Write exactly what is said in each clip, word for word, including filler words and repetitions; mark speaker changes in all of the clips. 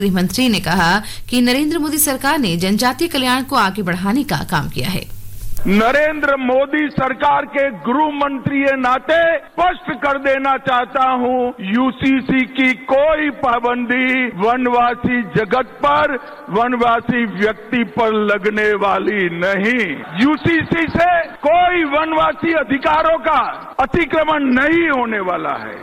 Speaker 1: गृह मंत्री ने कहा कि नरेंद्र मोदी सरकार ने जनजातीय कल्याण को आगे बढ़ाने का काम किया है।
Speaker 2: नरेंद्र मोदी सरकार के गृह मंत्री के नाते स्पष्ट कर देना चाहता हूं, यूसीसी की कोई पाबंदी वनवासी जगत पर, वनवासी व्यक्ति पर लगने वाली नहीं। यूसीसी से कोई वनवासी अधिकारों का अतिक्रमण नहीं होने वाला है।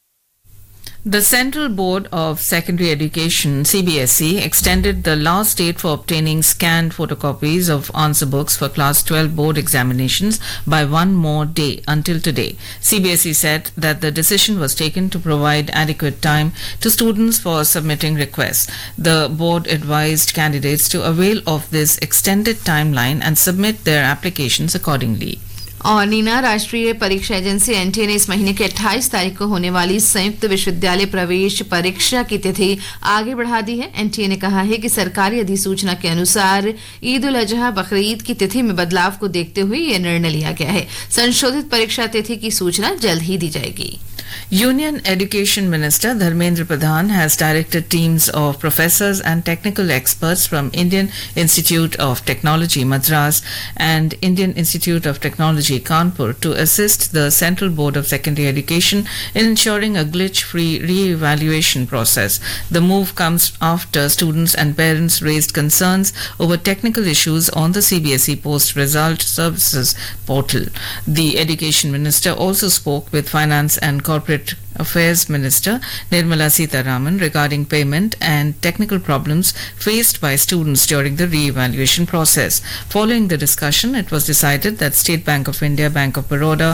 Speaker 3: The Central Board of Secondary Education, C B S E, extended the last date for obtaining scanned photocopies of answer books for Class twelve board examinations by one more day until today. C B S E said that the decision was taken to provide adequate time to students for submitting requests. The board advised candidates to avail of this extended timeline and submit their applications accordingly.
Speaker 1: और नीना, राष्ट्रीय परीक्षा agency NTA ने इस महीने की अट्ठाईस तारीख को होने वाली संयुक्त विश्वविद्यालय प्रवेश परीक्षा की तिथि आगे बढ़ा दी है। एनटीए ने कहा है कि सरकारी अधिसूचना के अनुसार ईद उल अजहा बकरीद की तिथि में बदलाव को देखते हुए यह निर्णय लिया गया है। संशोधित परीक्षा तिथि की सूचना जल्द ही दी जाएगी।
Speaker 3: Union Education Minister Dharmendra Pradhan has directed teams of professors and technical experts from Indian Institute of Technology Madras and Indian Institute of Technology Kanpur to assist the Central Board of Secondary Education in ensuring a glitch-free re-evaluation process. The move comes after students and parents raised concerns over technical issues on the C B S E post-result services portal. The Education Minister also spoke with Finance and Corporate Affairs Minister Nirmala Sitharaman regarding payment and technical problems faced by students during the re-evaluation process. Following the discussion, it was decided that State Bank of India, Bank of Baroda,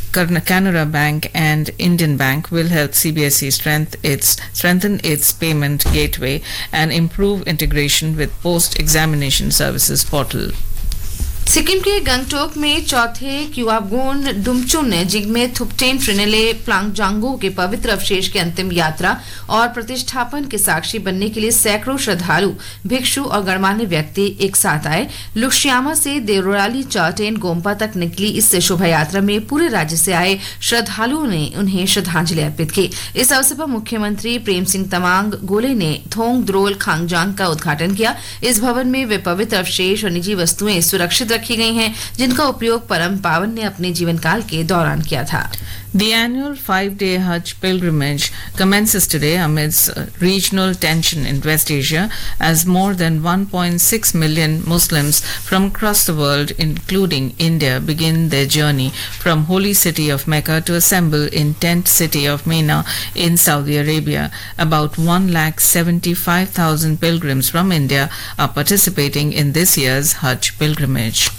Speaker 3: Canara Bank and Indian Bank will help C B S E strength its, strengthen its payment gateway and improve integration with post-examination services portal.
Speaker 1: Sikkim के गंगटोक में चौथे क्युआबगोन डुमचुन जिग्मे थुप्टेन फ्रिनेले प्लांगजांगो के पवित्र अवशेष की अंतिम यात्रा और प्रतिष्ठापन के साक्षी बनने के लिए सैकड़ों श्रद्धालु, भिक्षु और गणमान्य व्यक्ति एक साथ आए। लुशियामा से देवराली चार्टेन गोम्पा तक निकली इस शोभा यात्रा में पूरे राज्य से आए श्रद्धालुओं ने उन्हें श्रद्धांजलि अर्पित की। इस अवसर पर मुख्यमंत्री प्रेम सिंह तमांग गोले ने थोंग द्रोल खांगजांग का उद्घाटन किया। इस भवन में वे पवित्र अवशेष और निजी वस्तुएं सुरक्षित रखी गई हैं, जिनका उपयोग परम पावन ने अपने जीवन काल के दौरान किया था।
Speaker 3: The annual five-day Hajj pilgrimage commences today amidst regional tension in West Asia as more than one point six million Muslims from across the world, including India, begin their journey from holy city of Mecca to assemble in tent city of Mina in Saudi Arabia. About one lakh seventy-five thousand pilgrims from India are participating in this year's Hajj pilgrimage.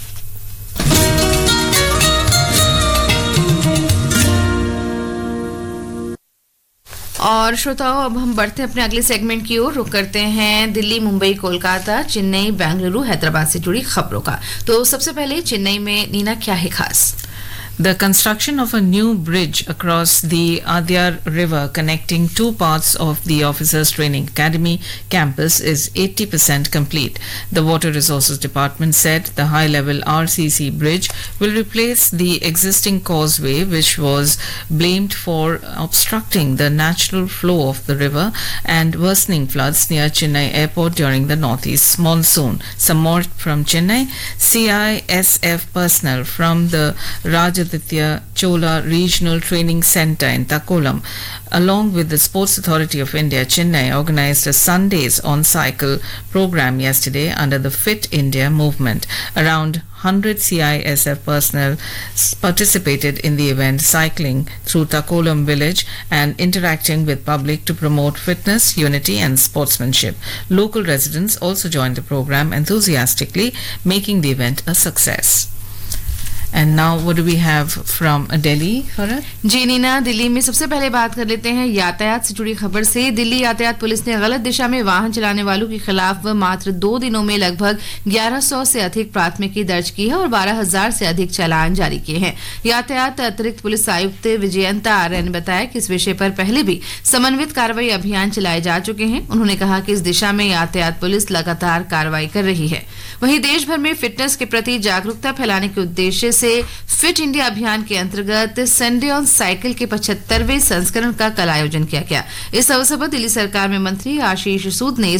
Speaker 1: और श्रोताओं, अब हम बढ़ते हैं अपने अगले segment की ओर। रुक करते हैं दिल्ली, मुंबई, कोलकाता, चेन्नई, बेंगलुरु, हैदराबाद से जुड़ी खबरों का। तो सबसे पहले चेन्नई में नीना, क्या है खास?
Speaker 3: The construction of a new bridge across the Adyar River connecting two parts of the Officers Training Academy campus is eighty percent complete. The Water Resources Department said the high-level R C C bridge will replace the existing causeway, which was blamed for obstructing the natural flow of the river and worsening floods near Chennai Airport during the northeast monsoon. Some more from Chennai. C I S F personnel from the Rajaditya Chola Regional Training Center in Takolam, along with the Sports Authority of India, Chennai, organized a Sundays on Cycle program yesterday under the Fit India movement. Around one hundred C I S F personnel participated in the event, cycling through Takolam village and interacting with public to promote fitness, unity and sportsmanship. Local residents also joined the program enthusiastically, making the event a success. And now what do we have from Delhi, Farad?
Speaker 1: जी नीना, दिल्ली में सबसे पहले बात कर लेते हैं यातायात से जुड़ी खबर से। दिल्ली यातायात पुलिस ने गलत दिशा में वाहन चलाने वालों के खिलाफ मात्र दो दिनों में लगभग ग्यारह सौ से अधिक प्राथमिकी दर्ज की है और बारह हजार से अधिक चालान जारी किए हैं। यातायात अतिरिक्त पुलिस आयुक्त विजयंता आर्य ने बताया कि इस विषय पर पहले भी समन्वित कार्रवाई अभियान चलाए जा चुके हैं। उन्होंने कहा कि इस दिशा में यातायात पुलिस लगातार कार्रवाई कर रही है। वहीं देश भर में फिटनेस के प्रति जागरूकता फैलाने के उद्देश्य से फिट इंडिया अभियान के अंतर्गत संडे ऑन साइकिल के पचहत्तरवें संस्करण का कल आयोजन किया गया। इस अवसर पर दिल्ली सरकार में मंत्री आशीष सूद ने